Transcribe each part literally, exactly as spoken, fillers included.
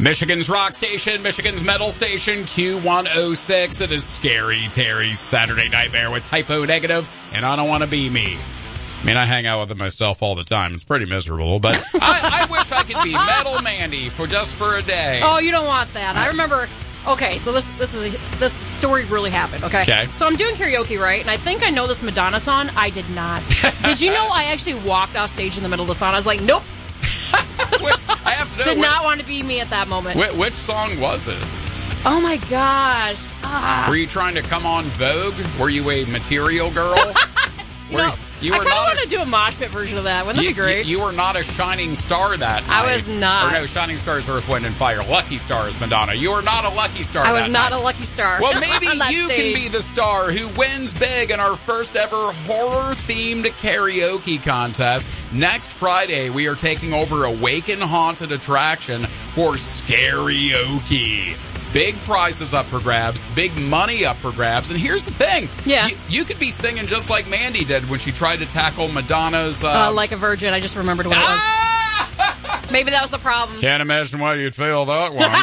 Michigan's rock station, Michigan's metal station, Q one oh six. It is Scary Terry's Saturday Nightmare with Typo Negative, and I Don't Want to Be Me. I mean, I hang out with it myself all the time. It's pretty miserable, but I, I wish I could be Metal Mandy for just for a day. Oh, you don't want that. I remember... Okay, so this this is a, this story really happened, okay? Okay. So I'm doing karaoke, right? And I think I know this Madonna song. I did not. Did you know I actually walked off stage in the middle of the song? I was like, nope. Wait, I have to know. Did which, not want to be me at that moment. Which, which song was it? Oh, my gosh. Ah. Were you trying to come on Vogue? Were you a material girl? you know, you I were kind of not want a, to do a mosh pit version of that. Wouldn't that you, be great? You, you were not a shining star that night. I was not. Or no, shining stars, Earth, Wind, and Fire. Lucky stars, Madonna. You were not a lucky star I was that not night. a lucky star. Well, maybe you stage. can be the star who wins big in our first ever horror-themed karaoke contest. Next Friday, we are taking over Awaken Haunted Attraction for Scarioke. Big prizes up for grabs, big money up for grabs, and here's the thing. Yeah. You, you could be singing just like Mandy did when she tried to tackle Madonna's... Uh, uh, Like a Virgin. I just remembered what ah! it was. Maybe that was the problem. Can't imagine why you'd fail that one.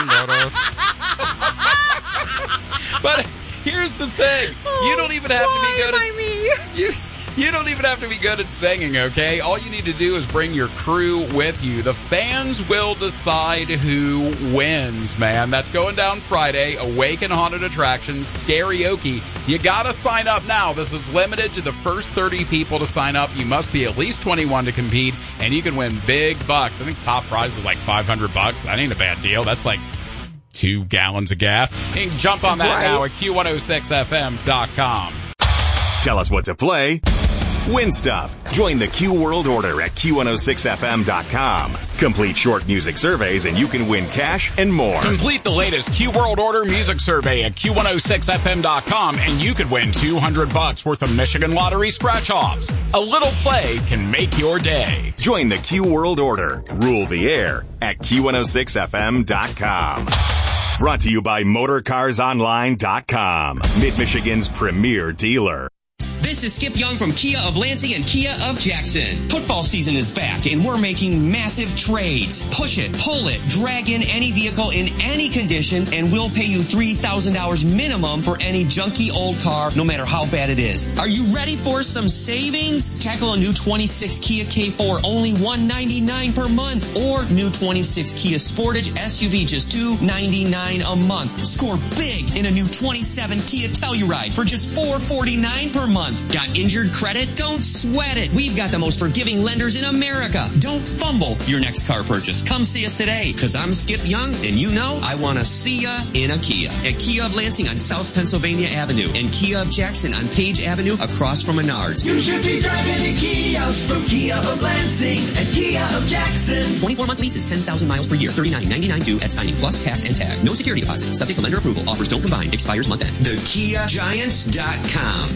But, uh, but here's the thing. You don't even have Why to be good am at... I me? You, you don't even have to be good at singing, okay? All you need to do is bring your crew with you. The fans will decide who wins, man. That's going down Friday. Awaken Haunted Attractions, Scarioke. You gotta sign up now. This is limited to the first thirty people to sign up. You must be at least twenty-one to compete, and you can win big bucks. I think top prize is like five hundred bucks. That ain't a bad deal. That's like two gallons of gas. You can jump on that right. now at Q one oh six F M dot com. Tell us what to play. Win stuff. Join the Q World Order at Q one oh six F M dot com. Complete short music surveys and you can win cash and more. Complete the latest Q World Order music survey at Q one oh six F M dot com and you could win two hundred bucks worth of Michigan Lottery scratch-offs. A little play can make your day. Join the Q World Order. Rule the air at Q one oh six F M dot com. Brought to you by Motor Cars Online dot com. Mid-Michigan's premier dealer. This is Skip Young from Kia of Lansing and Kia of Jackson. Football season is back and we're making massive trades. Push it, pull it, drag in any vehicle in any condition and we'll pay you three thousand dollars minimum for any junky old car, no matter how bad it is. Are you ready for some savings? Tackle a new twenty-six Kia K four, only one hundred ninety-nine dollars per month, or new twenty-six Kia Sportage S U V, just two hundred ninety-nine dollars a month. Score big in a new twenty-seven Kia Telluride for just four hundred forty-nine dollars per month. Got injured credit? Don't sweat it. We've got the most forgiving lenders in America. Don't fumble your next car purchase. Come see us today, because I'm Skip Young, and you know I want to see ya in a Kia. At Kia of Lansing on South Pennsylvania Avenue, and Kia of Jackson on Page Avenue across from Menards. You should be driving a Kia from Kia of Lansing and Kia of Jackson. twenty-four month leases, ten thousand miles per year, thirty-nine ninety-nine due at signing, plus tax and tag. No security deposit. Subject to lender approval. Offers don't combine. Expires month end. The Kia Giants dot com.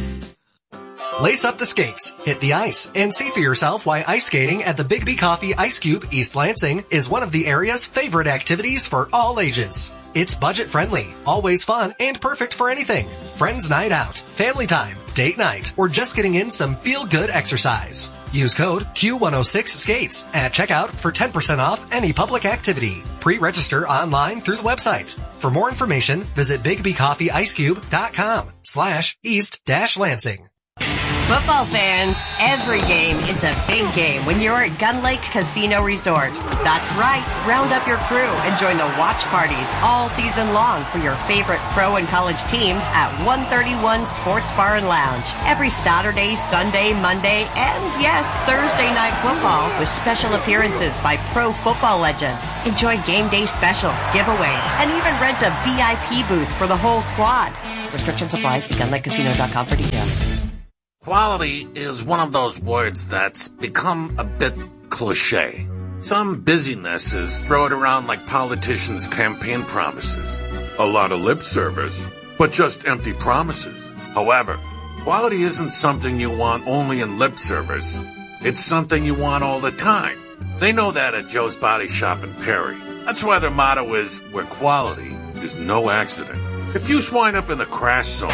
Lace up the skates, hit the ice, and see for yourself why ice skating at the Big B Coffee Ice Cube East Lansing is one of the area's favorite activities for all ages. It's budget-friendly, always fun, and perfect for anything. Friends night out, family time, date night, or just getting in some feel-good exercise. Use code Q one oh six skates at checkout for ten percent off any public activity. Pre-register online through the website. For more information, visit bigbcoffeeicecube.com slash east dash Lansing. Football fans, every game is a big game when you're at Gun Lake Casino Resort. That's right. Round up your crew and join the watch parties all season long for your favorite pro and college teams at one thirty-one Sports Bar and Lounge. Every Saturday, Sunday, Monday, and yes, Thursday night football with special appearances by pro football legends. Enjoy game day specials, giveaways, and even rent a V I P booth for the whole squad. Restrictions apply. See gun lake casino dot com for details. Quality is one of those words that's become a bit cliche. Some businesses throw it around like politicians' campaign promises. A lot of lip service, but just empty promises. However, quality isn't something you want only in lip service. It's something you want all the time. They know that at Joe's Body Shop in Perry. That's why their motto is, where quality is no accident. If you wind up in the crash zone,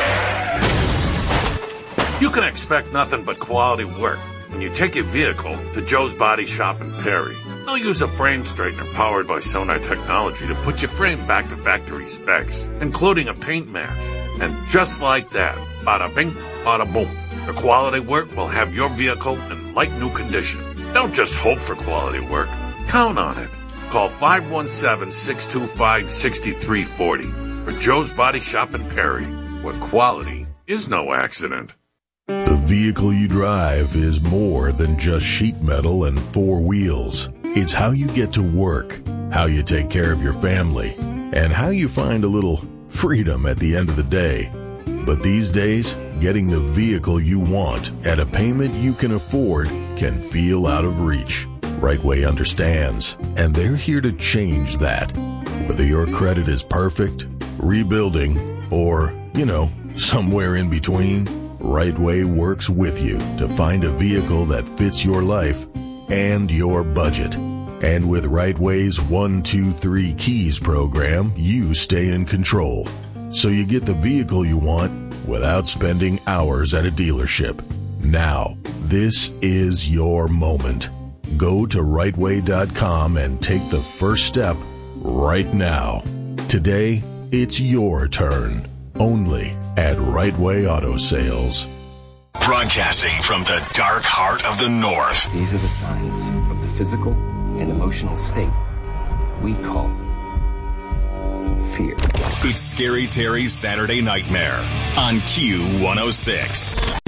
you can expect nothing but quality work when you take your vehicle to Joe's Body Shop in Perry. They'll use a frame straightener powered by Sonar technology to put your frame back to factory specs, including a paint match. And just like that, bada bing, bada boom, the quality work will have your vehicle in like new condition. Don't just hope for quality work. Count on it. Call five one seven, six two five, six three four zero for Joe's Body Shop in Perry, where quality is no accident. The vehicle you drive is more than just sheet metal and four wheels. It's how you get to work, how you take care of your family, and how you find a little freedom at the end of the day. But these days, getting the vehicle you want at a payment you can afford can feel out of reach. Rightway understands, and they're here to change that. Whether your credit is perfect, rebuilding, or, you know, somewhere in between, Rightway works with you to find a vehicle that fits your life and your budget. And with Rightway's one two three Keys program, you stay in control. So you get the vehicle you want without spending hours at a dealership. Now, this is your moment. Go to rightway dot com and take the first step right now. Today, it's your turn. Only at Rightway Auto Sales. Broadcasting from the dark heart of the North. These are the signs of the physical and emotional state we call fear. It's Scary Terry's Saturday Nightmare on Q one oh six.